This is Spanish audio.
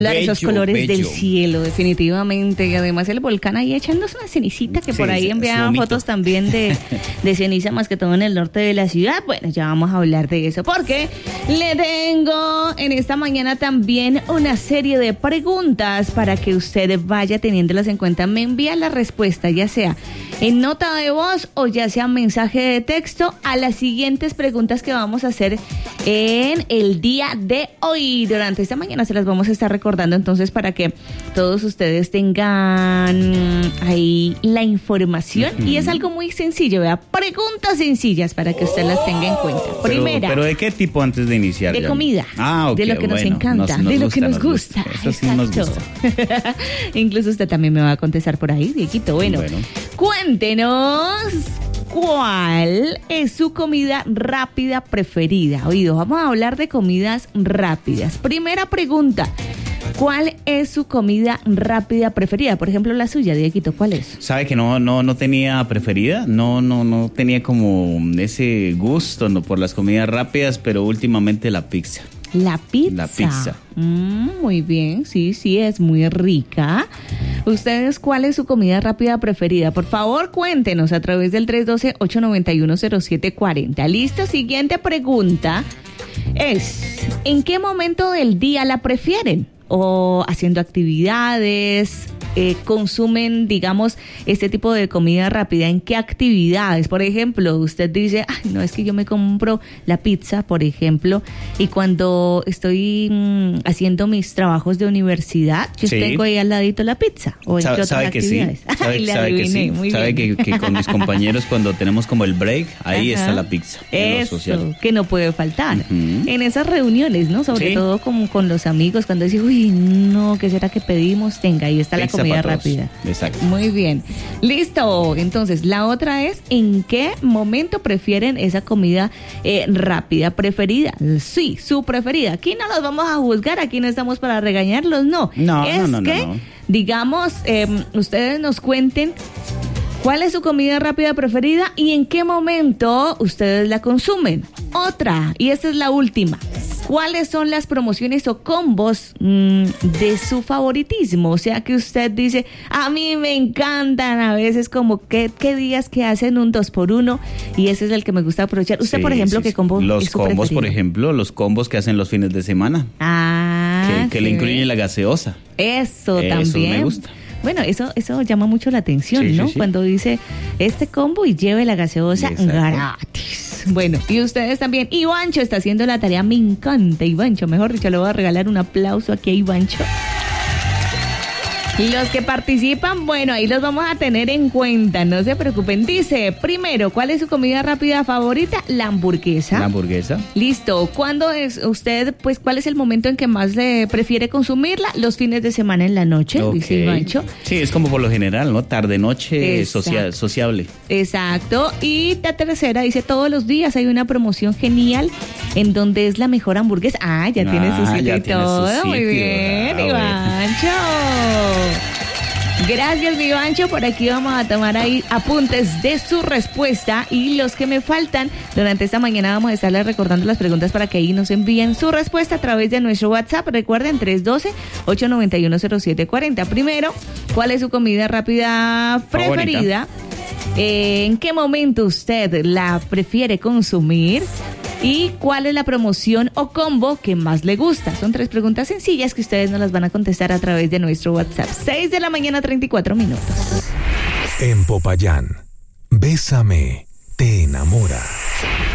Esos colores del cielo, definitivamente. Y además el volcán ahí echándose una cenicita, que por ahí enviaban fotos también de ceniza, más que todo en el norte de la ciudad. Bueno, ya vamos a hablar de eso, porque le tengo en esta mañana también una serie de preguntas para que usted vaya teniéndolas en cuenta. Me envía la respuesta, ya sea en nota de voz o ya sea mensaje de texto, a las siguientes preguntas que vamos a hacer en el día de hoy. Durante esta mañana se las vamos a estar recordando, entonces, para que todos ustedes tengan ahí la información. Y es algo muy sencillo, vea, preguntas sencillas para que usted las tenga en cuenta. Primera. ¿Pero de qué tipo antes de iniciar? De comida. Ok, de lo que nos encanta, de lo que nos gusta. Eso sí nos gusta. Incluso usted también me va a contestar por ahí, Dieguito. Bueno, cuéntenos, ¿cuál es su comida rápida preferida? Oído, vamos a hablar de comidas rápidas. Primera pregunta, ¿cuál es su comida rápida preferida? Por ejemplo, la suya, Dieguito, ¿cuál es? ¿Sabe que no tenía preferida? No tenía como ese gusto por las comidas rápidas, pero últimamente la pizza. ¿La pizza? La pizza. Muy bien, sí, es muy rica. ¿Ustedes cuál es su comida rápida preferida? Por favor, cuéntenos a través del 312-891-0740. ¿Listo? Siguiente pregunta es, ¿en qué momento del día la prefieren? ¿O haciendo actividades? ¿Consumen, digamos, este tipo de comida rápida? ¿En qué actividades? Por ejemplo, usted dice, ay, no, es que yo me compro la pizza, por ejemplo, y cuando estoy haciendo mis trabajos de universidad, yo tengo ahí al ladito la pizza. ¿O en qué otras actividades? Sabe que sí. Sabe que con mis compañeros, cuando tenemos como el break, ahí está la pizza. Eso, que no puede faltar. En esas reuniones, ¿no? Sobre todo como con los amigos, cuando dicen, uy, no, ¿qué será que pedimos? Tenga, ahí está la comida rápida. Exacto. Muy bien. Listo. Entonces, la otra es, ¿en qué momento prefieren esa comida rápida preferida? Sí, su preferida. Aquí no los vamos a juzgar, aquí no estamos para regañarlos, no. No. Digamos, ustedes nos cuenten cuál es su comida rápida preferida y en qué momento ustedes la consumen. Otra, y esta es la última. ¿Cuáles son las promociones o combos de su favoritismo? O sea, que usted dice, a mí me encantan a veces, como qué días que hacen un 2x1 y ese es el que me gusta aprovechar. Usted, por ejemplo, ¿qué combo los es su combos, preferido? por ejemplo, los combos que hacen los fines de semana. Que le incluyen la gaseosa. Eso también. Eso me gusta. Bueno, eso llama mucho la atención, ¿no? Sí. Cuando dice este combo y lleve la gaseosa gratis. Bueno, y ustedes también. Ivancho está haciendo la tarea, me encanta Ivancho. Mejor dicho, le voy a regalar un aplauso aquí a Ivancho. Y los que participan, bueno, ahí los vamos a tener en cuenta, no se preocupen. Dice, primero, ¿cuál es su comida rápida favorita? La hamburguesa. La hamburguesa. Listo. ¿Cuándo es usted, pues, cuál es el momento en que más le prefiere consumirla? Los fines de semana en la noche, dice Ivancho. Sí, es como por lo general, ¿no? Tarde-noche sociable. Exacto. Y la tercera dice, todos los días hay una promoción genial en donde es la mejor hamburguesa. Ah, ya tiene su sitio y todo. Muy bien, Ivancho. Gracias, mi Ivancho. Por aquí vamos a tomar ahí apuntes de su respuesta y los que me faltan durante esta mañana vamos a estarles recordando las preguntas para que ahí nos envíen su respuesta a través de nuestro WhatsApp. Recuerden, 312-891-0740. Primero, ¿cuál es su comida rápida preferida? ¿En qué momento usted la prefiere consumir? ¿Y cuál es la promoción o combo que más le gusta? Son 3 preguntas sencillas que ustedes nos las van a contestar a través de nuestro WhatsApp. 6 de la mañana, 34 minutos. En Popayán, Bésame, te enamora.